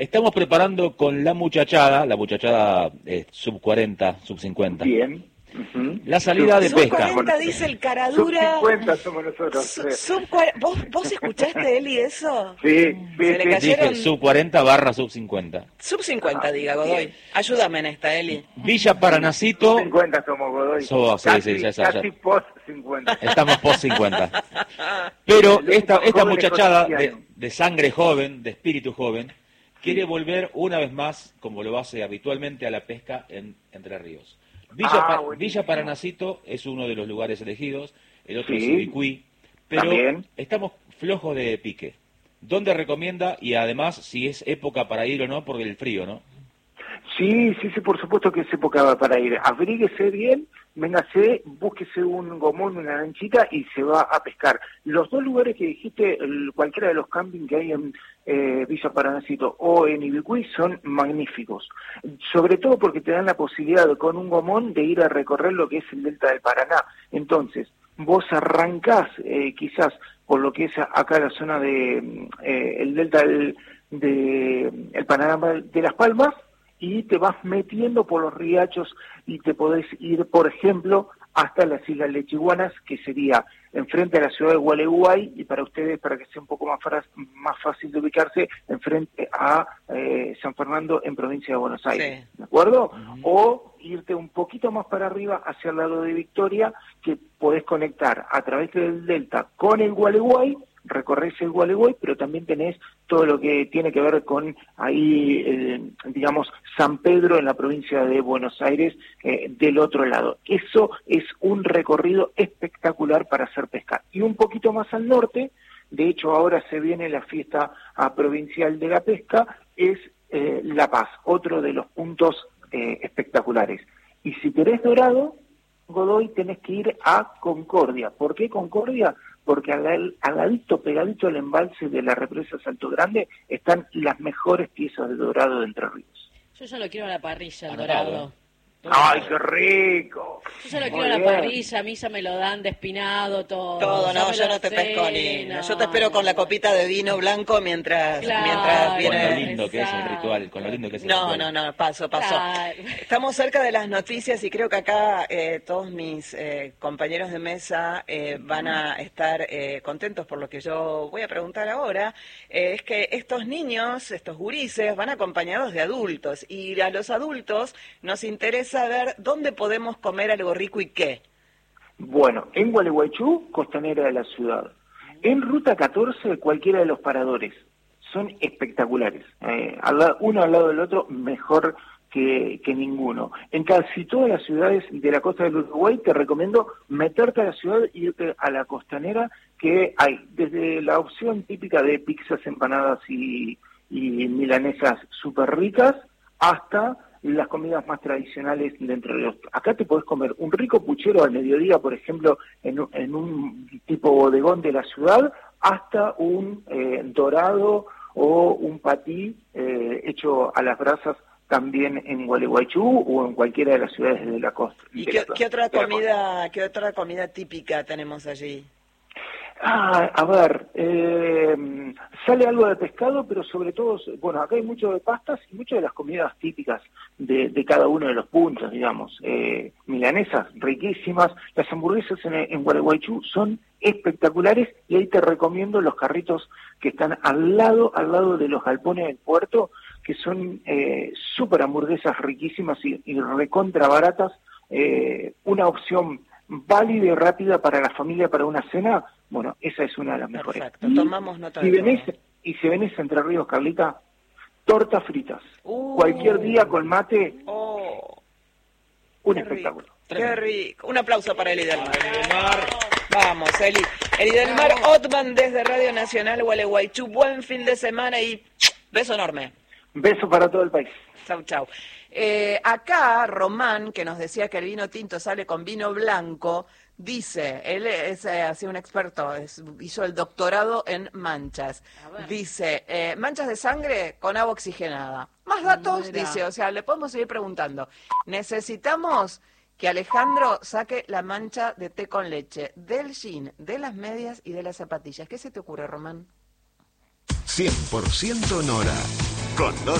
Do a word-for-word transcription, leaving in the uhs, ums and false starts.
Estamos preparando con la muchachada, la muchachada eh, sub cuarenta, sub cincuenta. Bien. Uh-huh. La salida de sub pesca. Sub cuarenta dice el caradura. Sub cincuenta somos nosotros. Sub, sub ¿Vos, ¿Vos escuchaste, Eli, eso? Sí, sí, Se le sí. cayeron... Dije sub cuarenta barra sub cincuenta. Sub cincuenta, diga, Godoy. Ayúdame en esta, Eli. Villa Paranacito. Sub cincuenta somos, Godoy. So, sí, casi, sí, ya, ya, casi ya. post cincuenta. Estamos post cincuenta. Pero esta, esta muchachada de, de sangre joven, de espíritu joven, quiere volver una vez más, como lo hace habitualmente, a la pesca en Entre Ríos. Villa, Ah, pa Villa Paranacito es uno de los lugares elegidos, el otro sí, es Ubicuí, pero también. Estamos flojos de pique. ¿Dónde recomienda? Y además, si es época para ir o no, por el frío, ¿no? Sí, sí, sí, por supuesto que es época para ir. Abríguese bien, véngase, búsquese un gomón, una lanchita y se va a pescar. Los dos lugares que dijiste, el, cualquiera de los campings que hay en eh, Villa Paranacito o en Ibicuí son magníficos. Sobre todo porque te dan la posibilidad de, con un gomón de ir a recorrer lo que es el delta del Paraná. Entonces, vos arrancás eh, quizás por lo que es acá la zona de eh, el delta del de, el Paraná de Las Palmas, y te vas metiendo por los riachos y te podés ir, por ejemplo, hasta las Islas Lechiguanas, que sería enfrente a la ciudad de Gualeguay, y para ustedes, para que sea un poco más, más fácil de ubicarse, enfrente a eh, San Fernando, en provincia de Buenos Aires, sí. ¿De acuerdo? Uh-huh. O irte un poquito más para arriba, hacia el lado de Victoria, que podés conectar a través del delta con el Gualeguay, recorres el Gualeguay, pero también tenés todo lo que tiene que ver con ahí, eh, digamos, San Pedro en la provincia de Buenos Aires, eh, del otro lado. Eso es un recorrido espectacular para hacer pesca. Y un poquito más al norte, de hecho ahora se viene la fiesta a provincial de la pesca, es eh, La Paz, otro de los puntos eh, espectaculares. Y si querés dorado, Godoy, tenés que ir a Concordia. ¿Por qué Concordia? Porque al, al ladito, pegadito al embalse de la represa Salto Grande, están las mejores piezas de dorado de Entre Ríos. Yo ya lo quiero a la parrilla, el Anotado. dorado. ¡Ay, qué rico! Yo ya lo Muy quiero a la bien. parrilla, a mí ya me lo dan despinado, todo. Todo, no, me yo lo no te sé, pesco ni... no, yo te espero con la copita de vino blanco mientras, Claro, mientras Con lo viene... lindo que es el ritual, con lo lindo que es el No, ritual. no, no, paso, paso. Claro. Estamos cerca de las noticias y creo que acá eh, todos mis eh, compañeros de mesa eh, van a estar eh, contentos por lo que yo voy a preguntar ahora. Eh, es que estos niños, estos gurises, van acompañados de adultos y a los adultos nos interesa ver dónde podemos comer algo rico y qué. Bueno, en Gualeguaychú, costanera de la ciudad. En Ruta catorce, cualquiera de los paradores. Son espectaculares. Eh, al lado, uno al lado del otro, mejor que, que ninguno. En casi todas las ciudades de la costa del Uruguay, te recomiendo meterte a la ciudad y irte a la costanera, que hay desde la opción típica de pizzas, empanadas y, y milanesas súper ricas, hasta las comidas más tradicionales dentro de los... Acá te podés comer un rico puchero al mediodía, por ejemplo, en, un- en un tipo bodegón de la ciudad, hasta un eh, dorado o un patí eh, hecho a las brasas también en Gualeguaychú o en cualquiera de las ciudades de la costa. ¿Y de qué, la- qué otra de la costa. comida, qué otra comida típica tenemos allí? Ah, a ver, eh, sale algo de pescado, pero sobre todo, bueno, acá hay mucho de pastas y muchas de las comidas típicas de, de cada uno de los puntos, digamos. Eh, milanesas riquísimas, las hamburguesas en, en Gualeguaychú son espectaculares y ahí te recomiendo los carritos que están al lado, al lado de los galpones del puerto, que son eh, súper hamburguesas riquísimas y, y recontra baratas, eh, una opción válida y rápida para la familia para una cena. Bueno, esa es una de las mejores. Perfecto, Y tomamos nota si de venís, todo. y si venís a Entre Ríos, Carlita, tortas fritas. Uh. Cualquier día con mate, Oh, un qué espectáculo. rico, qué rico. Un aplauso para Eli del Mar. Del Mar. Vamos, Eli. Eli del Mar, Otman desde Radio Nacional Gualeguaychú. Buen fin de semana y beso enorme. Beso para todo el país. Chau, chau. Eh, acá Román, que nos decía que el vino tinto sale con vino blanco, dice, él es eh, así un experto, es- hizo el doctorado en manchas. A ver. Dice, eh, manchas de sangre con agua oxigenada. Más datos, Mira. dice, o sea, le podemos seguir preguntando. Necesitamos que Alejandro saque la mancha de té con leche, del jean, de las medias y de las zapatillas. ¿Qué se te ocurre, Román? cien por ciento Nora. Condor